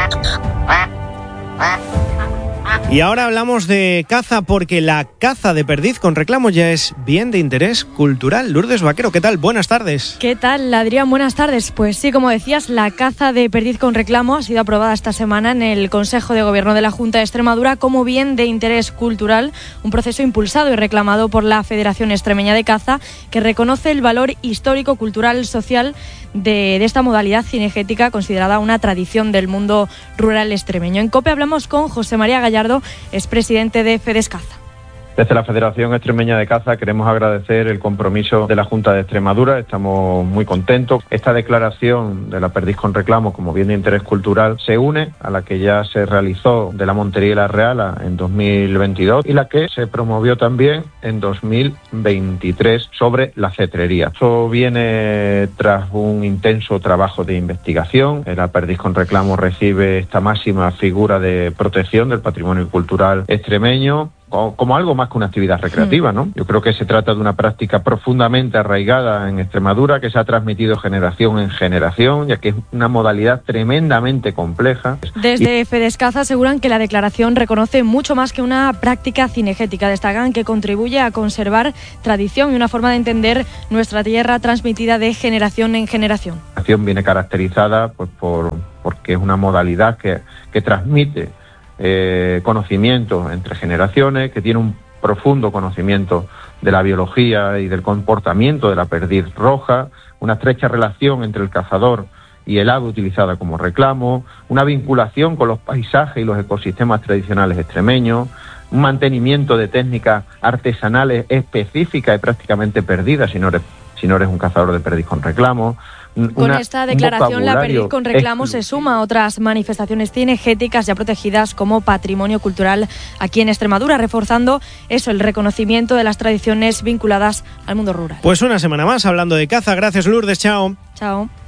Y ahora hablamos de caza, porque la caza de perdiz con reclamo ya es bien de interés cultural. Lourdes Vaquero, ¿qué tal? Buenas tardes. ¿Qué tal, Adrián? Buenas tardes. Pues sí, como decías, la caza de perdiz con reclamo ha sido aprobada esta semana en el Consejo de Gobierno de la Junta de Extremadura como bien de interés cultural, un proceso impulsado y reclamado por la Federación Extremeña de Caza, que reconoce el valor histórico, cultural, social de esta modalidad cinegética, considerada una tradición del mundo rural extremeño. En COPE hablamos con José María Gallardo, es presidente de Fedescaza. Desde la Federación Extremeña de Caza queremos agradecer el compromiso de la Junta de Extremadura. Estamos muy contentos. Esta declaración de la perdiz con reclamo como bien de interés cultural se une a la que ya se realizó de la Montería y la Reala en 2022 y la que se promovió también en 2023 sobre la cetrería. Eso viene tras un intenso trabajo de investigación. La perdiz con reclamo recibe esta máxima figura de protección del patrimonio cultural extremeño como algo más que una actividad recreativa, ¿no? Yo creo que se trata de una práctica profundamente arraigada en Extremadura, que se ha transmitido generación en generación, ya que es una modalidad tremendamente compleja. Desde Fedescaza aseguran que la declaración reconoce mucho más que una práctica cinegética. Destacan que contribuye a conservar tradición y una forma de entender nuestra tierra transmitida de generación en generación. La acción viene caracterizada pues, porque es una modalidad que transmite conocimiento entre generaciones, que tiene un profundo conocimiento de la biología y del comportamiento de la perdiz roja, una estrecha relación entre el cazador y el ave utilizada como reclamo, una vinculación con los paisajes y los ecosistemas tradicionales extremeños, un mantenimiento de técnicas artesanales específicas y prácticamente perdidas si no eres un cazador de perdiz con reclamo. Con esta declaración, la perdiz con reclamo se suma a otras manifestaciones cinegéticas ya protegidas como patrimonio cultural aquí en Extremadura, reforzando el reconocimiento de las tradiciones vinculadas al mundo rural. Pues una semana más hablando de caza. Gracias, Lourdes. Chao. Chao.